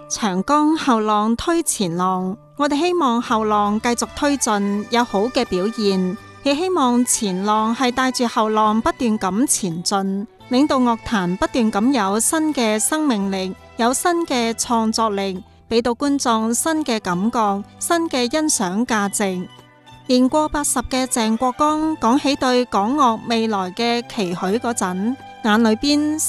長江後浪推前浪，我哋希望後浪繼續推進，有好嘅表現，亦希望前浪係帶住後浪不斷咁前進，領導樂壇不斷咁有新嘅生命力，有新嘅創作力，俾到觀眾新嘅感覺，新嘅欣賞價值。年過80嘅鄭國江講起對港樂未來嘅期許嗰陣，眼裏邊